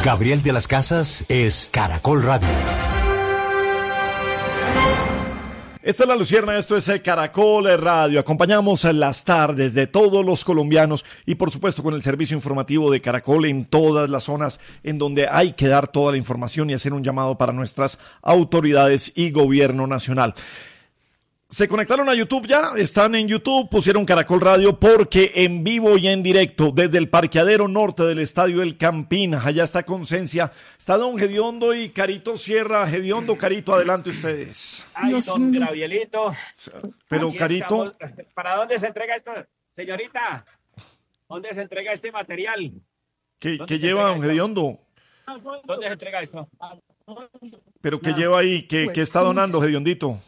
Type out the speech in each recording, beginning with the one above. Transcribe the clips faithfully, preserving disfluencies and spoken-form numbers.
Gabriel de las Casas es Caracol Radio. Esta es La Lucierna, esto es Caracol Radio. Acompañamos en las tardes de todos los colombianos y por supuesto con el servicio informativo de Caracol en todas las zonas en donde hay que dar toda la información y hacer un llamado para nuestras autoridades y gobierno nacional. Se conectaron a YouTube ya, están en YouTube, pusieron Caracol Radio porque en vivo y en directo desde el parqueadero norte del Estadio El Campín, allá está Concencia, está don Gediondo y Carito Sierra. Gediondo, Carito, adelante ustedes. Ay, don Gabrielito. Pero Aquí Carito... estamos. ¿Para dónde se entrega esto, señorita? ¿Dónde se entrega este material? ¿Qué, qué lleva don Gediondo? ¿Dónde se entrega esto? ¿Pero qué lleva ahí? ¿Qué, qué está donando, Gediondito?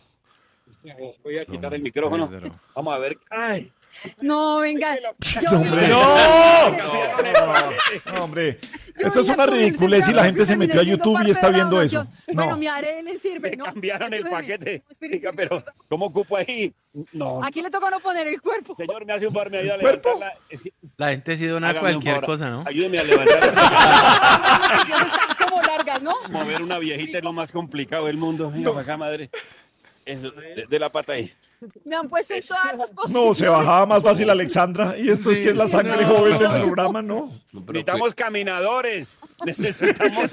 Voy a quitar el micrófono. Vamos a ver. Ay. No, venga. Yo No, hombre, no. No, no, hombre. Eso es una ridiculez y la gente se metió a YouTube y está viendo eso. Bueno, No. mi arena le sirve, Me ¿no? cambiaron el Ayúdeme. paquete. Diga, pero ¿cómo ocupo ahí? No. Aquí le toca no poner el cuerpo. Señor, me hace un favor, me ayuda a ¿Cuerpo? levantarla. Es que- La gente sí dona hágame un cualquier favor, cosa, ¿no? Ayúdeme a levantar. Están como largas, ¿no? Mover una viejita es lo más complicado del mundo. Venga, para acá, madre. Eso, de, de la pata ahí. Me han puesto en todas las posiciones. No, se bajaba más fácil Alexandra. Y esto es Sí, que es la sí, sangre no. joven del programa, ¿no? Necesitamos caminadores. Necesitamos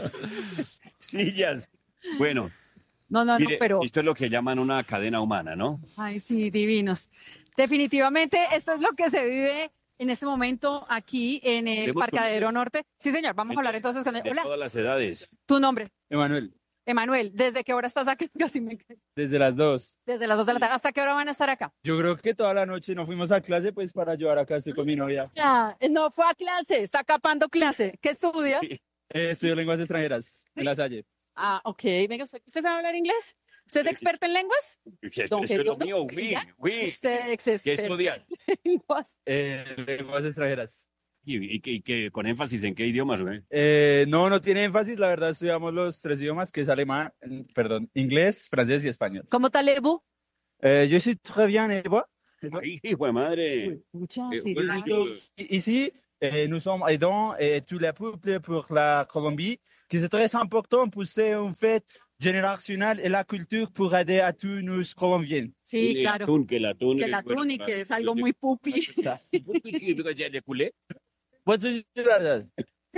sillas. Bueno, No, no, no, mire, pero... esto es lo que llaman una cadena humana, ¿no? Ay, sí, divinos. Definitivamente, esto es lo que se vive en este momento aquí en el Vemos Parqueadero con- Norte. Sí, señor, vamos a hablar entonces con él. De Hola, todas las edades. tu nombre, Emanuel, Emanuel. ¿Desde qué hora estás acá? Casi me cae. desde las dos. Desde las dos de la tarde. ¿Hasta qué hora van a estar acá? Yo creo que toda la noche no fuimos a clase, pues para ayudar acá, estoy con mi novia. Ya, no fue a clase, está capando clase. ¿Qué estudia? Eh, estudio lenguas extranjeras en La Salle. Ah, ok. Venga, ¿usted, ¿usted sabe hablar inglés? ¿Usted es experto en lenguas? Eso, Don eso es lo Gediondo, mío, oui, ¿ya? oui. Usted es ¿Qué experto estudias? en lenguas. Eh, lenguas extranjeras. ¿Y, y, que- y que con énfasis en qué idiomas, güey? Eh, no, no tiene énfasis, la verdad estudiamos los tres idiomas, que es alemán, perdón, inglés, francés y español. ¿Cómo tal, Ebu? Eh, yo suis très bien, et vous? Ay, hijo de madre. Muchas, Eh, sí, bueno, sí. yo- Ici, euh, nous sommes aidants et tout le peuple pour la Colombie, que c'est très important pour c'est une fête générationnelle et la culture pour aider à tous nos Colombiens. Sí, el claro. atún, que el atún. Que el es bueno atún y para- que es algo muy pupi. ¿De de culé? What is that?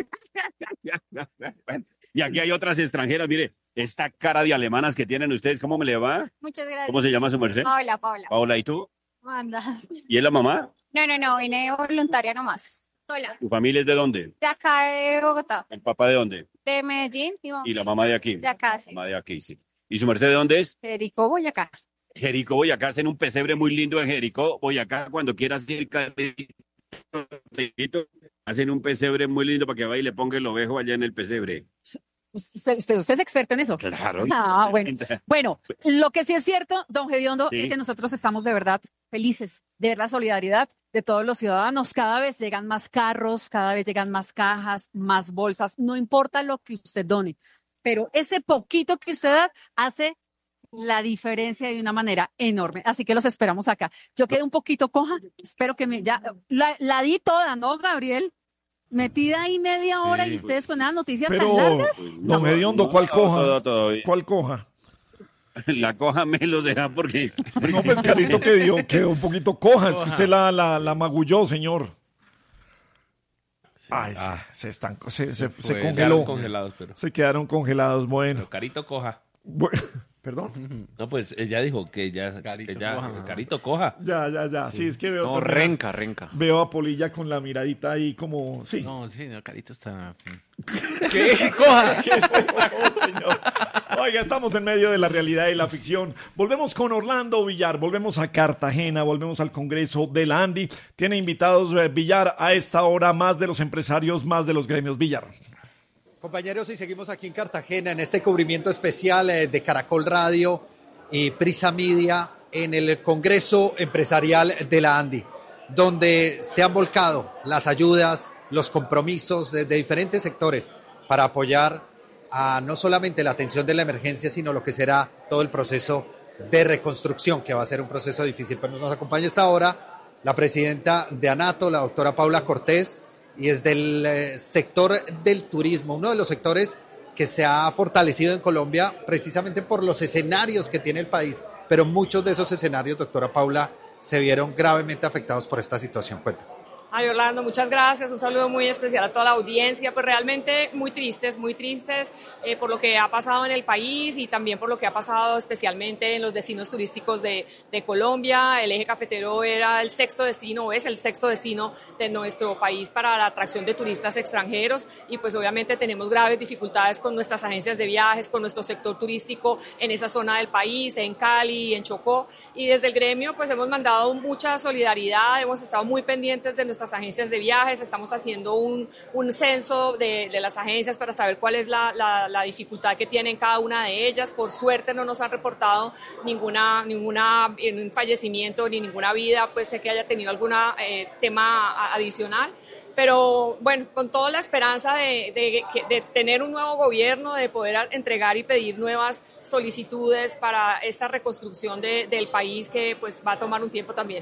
Bueno, y aquí hay otras extranjeras, mire, esta cara de alemanas que tienen ustedes, ¿cómo me le va? Muchas gracias. ¿Cómo se llama su merced? Paola, Paola. Paola, ¿y tú? Anda. ¿Y es la mamá? No, no, no, vine voluntaria nomás. Sola. ¿Tu familia es de dónde? De acá de Bogotá. ¿El papá de dónde? De Medellín. Mi mamá. Y la mamá de aquí. De acá, sí. Mamá de aquí, sí. ¿Y su merced de dónde es? Federico Boyacá. Jericó, Boyacá, hacen un pesebre muy lindo en Jericó, Boyacá, cuando quieras ir, Carlito, hacen un pesebre muy lindo para que vaya y le ponga el ovejo allá en el pesebre. ¿Usted, usted, usted es experto en eso? Claro. Ah, bueno. Bueno, lo que sí es cierto, don Gediondo, Sí. es que nosotros estamos de verdad felices de ver la solidaridad de todos los ciudadanos. Cada vez llegan más carros, cada vez llegan más cajas, más bolsas. No importa lo que usted done, pero ese poquito que usted da hace la diferencia de una manera enorme. Así que los esperamos acá. Yo quedé un poquito coja. Espero que me ya la, la di toda, ¿no, Gabriel? Metida ahí media hora Sí, y ustedes con unas noticias Pero, tan largas. don Gediondo, ¿cuál Todo, coja? todo, todo bien. ¿Cuál coja? La coja Melo será porque... No, pues Carito quedó, quedó un poquito coja. Es que usted la, la, la magulló, señor. Ay, se- Ah. se, están, se, se, se Fue- congeló. quedaron congelados, pero, Se quedaron congelados. Bueno, pero Carito coja. bueno, perdón. No, pues ella dijo que ya Carito que ya- coja. Carito coja. Ya, ya, ya. Sí, es que veo. No, también- renca, renca. Veo a Polilla con la miradita ahí como. Sí. No, sí, no, Carito está. ¿Qué? Coja. ¿Qué es esto, señor? Oiga, estamos en medio de la realidad y la ficción. Volvemos con Orlando Villar, volvemos a Cartagena, volvemos al Congreso de la Andi. Tiene invitados eh, Villar a esta hora, más de los empresarios, más de los gremios. Villar. Compañeros, y seguimos aquí en Cartagena en este cubrimiento especial eh, de Caracol Radio y Prisa Media en el Congreso Empresarial de la Andi, donde se han volcado las ayudas, los compromisos de, de diferentes sectores para apoyar a no solamente la atención de la emergencia, sino lo que será todo el proceso de reconstrucción, que va a ser un proceso difícil. Pero nos acompaña esta hora la presidenta de ANATO, la doctora Paula Cortés, y desde el eh, sector del turismo, uno de los sectores que se ha fortalecido en Colombia precisamente por los escenarios que tiene el país, pero muchos de esos escenarios, doctora Paula, se vieron gravemente afectados por esta situación. Cuenta. Ay, Orlando, muchas gracias, un saludo muy especial a toda la audiencia, pues realmente muy tristes, muy tristes eh, por lo que ha pasado en el país y también por lo que ha pasado especialmente en los destinos turísticos de, de Colombia. El eje cafetero era el sexto destino, o es el sexto destino de nuestro país para la atracción de turistas extranjeros y pues obviamente tenemos graves dificultades con nuestras agencias de viajes, con nuestro sector turístico en esa zona del país, en Cali, en Chocó, y desde el gremio pues hemos mandado mucha solidaridad, hemos estado muy pendientes de nuestras agencias de viajes, estamos haciendo un, un censo de, de las agencias para saber cuál es la, la, la dificultad que tienen cada una de ellas. Por suerte no nos han reportado ninguna, ninguna un fallecimiento ni ninguna vida, pues sé que haya tenido algún eh, tema adicional. Pero bueno, con toda la esperanza de, de, de tener un nuevo gobierno, de poder entregar y pedir nuevas solicitudes para esta reconstrucción de, del país que pues va a tomar un tiempo también.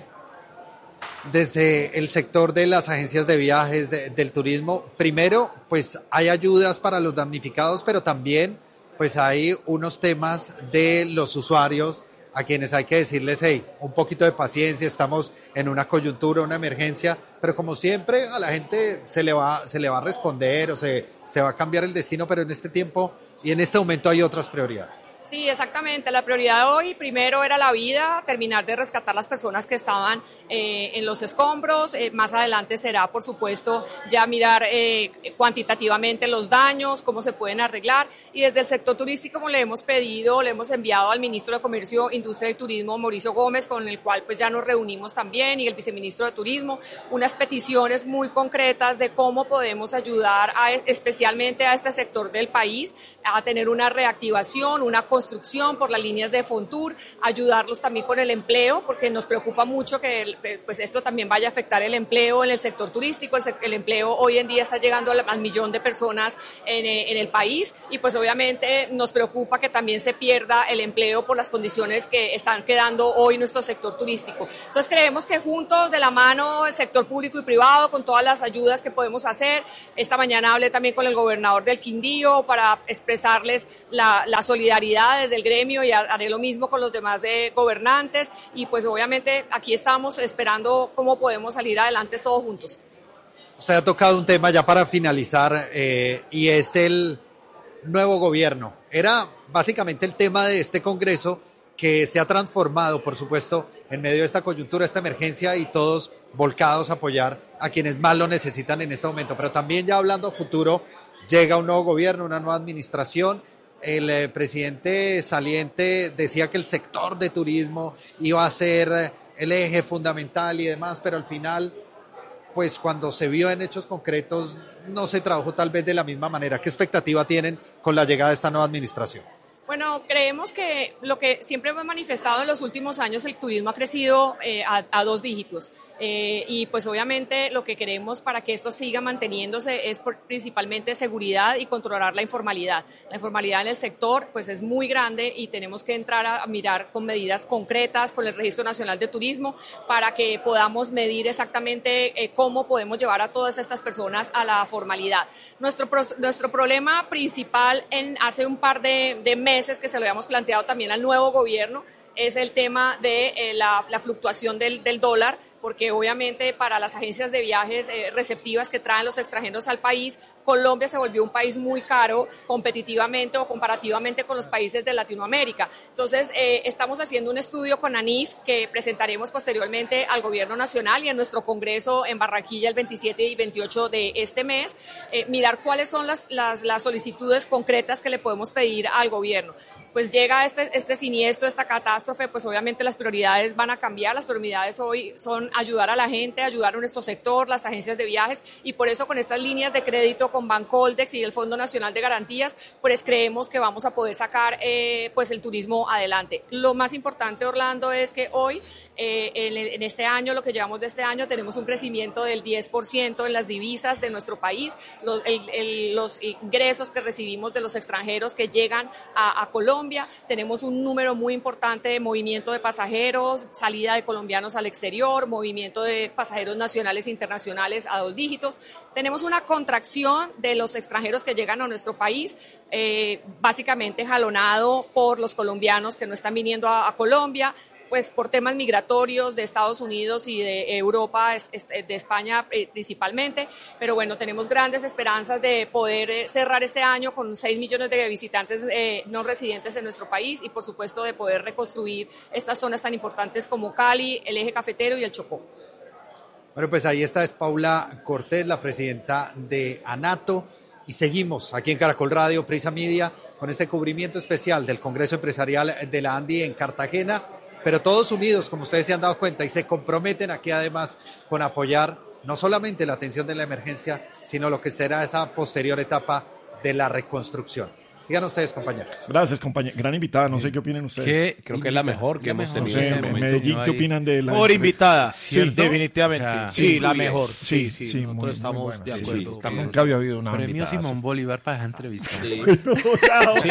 Desde el sector de las agencias de viajes, de, del turismo, primero, pues hay ayudas para los damnificados, pero también pues hay unos temas de los usuarios a quienes hay que decirles, hey, un poquito de paciencia, estamos en una coyuntura, una emergencia, pero como siempre a la gente se le va, se le va a responder o se, se va a cambiar el destino, pero en este tiempo y en este momento hay otras prioridades. Sí, exactamente. La prioridad de hoy primero era la vida, terminar de rescatar las personas que estaban eh, en los escombros. Eh, más adelante será, por supuesto, ya mirar eh, cuantitativamente los daños, cómo se pueden arreglar. Y desde el sector turístico, como le hemos pedido, le hemos enviado al ministro de Comercio, Industria y Turismo, Mauricio Gómez, con el cual pues ya nos reunimos también, y el viceministro de Turismo, unas peticiones muy concretas de cómo podemos ayudar a, especialmente a este sector del país a tener una reactivación, una construcción por las líneas de Fontur, ayudarlos también con el empleo, porque nos preocupa mucho que pues esto también vaya a afectar el empleo en el sector turístico. El, el empleo hoy en día está llegando al, al millón de personas en, en el país y pues obviamente nos preocupa que también se pierda el empleo por las condiciones que están quedando hoy nuestro sector turístico. Entonces creemos que juntos, de la mano, el sector público y privado, con todas las ayudas que podemos hacer. Esta mañana hablé también con el gobernador del Quindío para expresarles la, la solidaridad desde el gremio y haré lo mismo con los demás de gobernantes y pues obviamente aquí estamos esperando cómo podemos salir adelante todos juntos. Usted ha tocado un tema ya para finalizar eh, y es el nuevo gobierno. Era básicamente el tema de este Congreso que se ha transformado, por supuesto, en medio de esta coyuntura, esta emergencia y todos volcados a apoyar a quienes más lo necesitan en este momento. Pero también ya hablando a futuro, llega un nuevo gobierno, una nueva administración. El eh, presidente saliente decía que el sector de turismo iba a ser eh, el eje fundamental y demás, pero al final, pues cuando se vio en hechos concretos, no se trabajó tal vez de la misma manera. ¿Qué expectativa tienen con la llegada de esta nueva administración? Bueno, creemos que lo que siempre hemos manifestado en los últimos años, el turismo ha crecido eh, a, a dos dígitos. Eh, y pues obviamente lo que queremos para que esto siga manteniéndose es por, principalmente seguridad y controlar la informalidad. La informalidad en el sector pues es muy grande y tenemos que entrar a, a mirar con medidas concretas con el Registro Nacional de Turismo para que podamos medir exactamente eh, cómo podemos llevar a todas estas personas a la formalidad. Nuestro, pro, nuestro problema principal en hace un par de, de meses que se lo habíamos planteado también al nuevo gobierno es el tema de eh, la, la fluctuación del, del dólar, porque obviamente para las agencias de viajes eh, receptivas que traen los extranjeros al país, Colombia se volvió un país muy caro competitivamente o comparativamente con los países de Latinoamérica. Entonces, eh, estamos haciendo un estudio con ANIF que presentaremos posteriormente al Gobierno Nacional y en nuestro Congreso en Barranquilla el veintisiete y veintiocho de este mes, eh, mirar cuáles son las, las, las solicitudes concretas que le podemos pedir al gobierno. Pues llega este, este siniestro, esta catástrofe, pues obviamente las prioridades van a cambiar. Las prioridades hoy son ayudar a la gente, ayudar a nuestro sector, las agencias de viajes, y por eso con estas líneas de crédito con Bancoldex y el Fondo Nacional de Garantías, pues creemos que vamos a poder sacar eh, pues el turismo adelante. Lo más importante, Orlando, es que hoy, eh, en, en este año, lo que llevamos de este año, tenemos un crecimiento del diez por ciento en las divisas de nuestro país, los, el, el, los ingresos que recibimos de los extranjeros que llegan a, a Colombia. Colombia. Tenemos un número muy importante de movimiento de pasajeros, salida de colombianos al exterior, movimiento de pasajeros nacionales e internacionales a dos dígitos. Tenemos una contracción de los extranjeros que llegan a nuestro país, eh, básicamente jalonado por los colombianos que no están viniendo a, a Colombia, pues por temas migratorios de Estados Unidos y de Europa, de España principalmente, pero bueno, tenemos grandes esperanzas de poder cerrar este año con seis millones de visitantes eh, no residentes en nuestro país y por supuesto de poder reconstruir estas zonas tan importantes como Cali, el eje cafetero y el Chocó. Bueno, pues ahí está, es Paula Cortés, la presidenta de ANATO, y seguimos aquí en Caracol Radio, Prisa Media, con este cubrimiento especial del Congreso Empresarial de la ANDI en Cartagena, pero todos unidos, como ustedes se han dado cuenta, y se comprometen aquí además con apoyar no solamente la atención de la emergencia, sino lo que será esa posterior etapa de la reconstrucción. Sigan ustedes, compañeros. Gracias, compañero. Gran invitada, no sé qué opinan ustedes. ¿Qué? Creo que es la mejor que La hemos mejor. tenido. No sé, en este en momento. Medellín, No ¿qué hay- opinan de la Por invitada, ¿Cierto? definitivamente. O sea, sí, sí, la muy mejor. bien. Sí, Sí, sí, sí, nosotros muy- estamos muy de buena. acuerdo. Sí, estamos- Nunca había habido una Premio invitada Simón así. Bolívar para esa entrevista. Sí.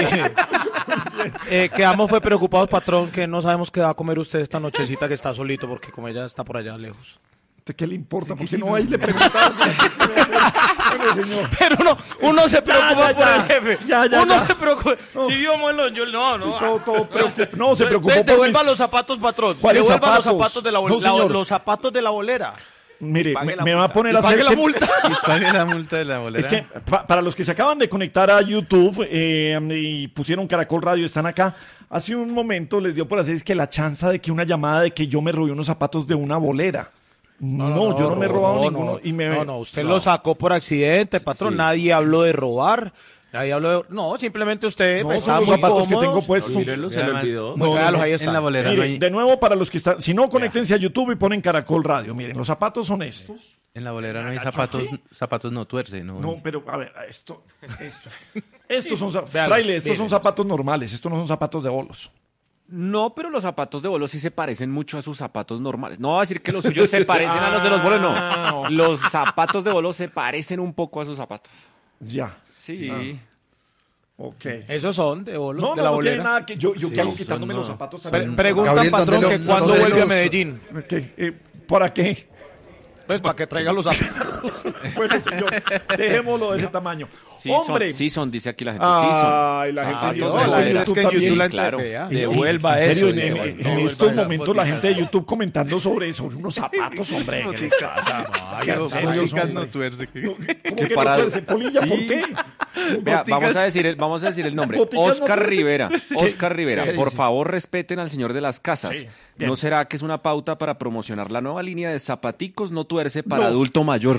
Eh, quedamos fue preocupados, patrón, que no sabemos qué va a comer usted esta nochecita que está solito, porque como ella está por allá lejos. ¿Qué le importa? ¿Por qué no va y le preguntaron? Bueno, señor. Pero uno, uno se preocupa ya, por ya. el jefe. Ya, ya, uno ya. se preocupa. No. Si vio Muelo, yo no, no. Sí, todo, todo preocup- No, se preocupó Ve- por Devuelva mis- los zapatos, patrón. ¿Cuáles Devuelva los zapatos? zapatos de la, bol- No, la- señor. los zapatos de la bolera. Mire, pague me, la me va a multa. poner Y a hacer... pague la que- multa. Y pague la multa de la bolera. Es que pa- para los que se acaban de conectar a YouTube eh, y pusieron Caracol Radio, están acá. Hace un momento les dio por hacer es que la chanza de que una llamada de que yo me robé unos zapatos de una bolera. No, yo no me he robado no, ninguno. no. y me... No, no, usted No. lo sacó por accidente, patrón. Sí. Nadie habló de robar. Nadie habló de... No, simplemente usted No, pues, son estaba los muy zapatos que cómodo. tengo puestos. Mírelo, se le Además, olvidó. Muy No, véalos, no, ahí en está. la bolera Mire, no hay, de nuevo para los que están, si no, conéctense a YouTube y ponen Caracol Radio. Miren, los zapatos son estos. en la bolera no hay zapatos, zapatos no tuerce, ¿no? No, pero a ver, esto, esto. Estos son, zap- Véalos, Fraile, estos miren. son zapatos normales, estos no son zapatos de bolos. No, pero los zapatos de bolos sí se parecen mucho a sus zapatos normales. No va a decir que los suyos se parecen a los de los bolos, no. Los zapatos de bolos se parecen un poco a sus zapatos. Ya. Sí. Ah, ok. Esos son de bolos, No, de no, la no bolera. tiene nada que yo, yo Sí, qué hago son quitándome no. los zapatos Pre- también. pregunta Gabriel, patrón ¿dónde que lo- cuándo dónde vuelve a los- Medellín. ¿Qué? Eh, ¿Para qué? Pues para que traiga los zapatos. Bueno, señor, dejémoslo de ese tamaño. Sí Hombre. son, sí son, dice aquí la gente. Sí son. Ay, la gente Ah, de no, YouTube, la la verdad gente es que en también. YouTube la claro. vea. Y- Devuelva en serio, eso. en, en- devuelva. en Devuelva estos la momentos la botica. gente de YouTube comentando sobre, sobre unos zapatos, hombre. ¿qué les pasa? Ay, ¿En no, serio, Boticas hombre? no tuerce. que- ¿Cómo Que que para- no tuerce? Polilla, ¿por Sí. qué? Vea, Boticas. vamos a decir el, vamos a decir el nombre. Boticas no Oscar tuerce. Rivera. Oscar Rivera, ¿Qué por dice? favor respeten al señor de las casas. Sí, bien. ¿No será que es una pauta para promocionar la nueva línea de zapaticos no tuerce para No. adulto mayor?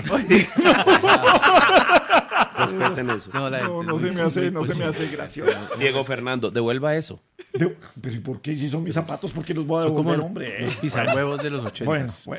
Respeten eso. No, la No, gente no es se muy- me hace, muy no se me hace gracioso. Diego Fernando, devuelva eso. De- Pero ¿y por qué si son mis zapatos? ¿Por qué los voy a Son como devolver, hombre? los pisarhuevos de los ochentas. Bueno, bueno.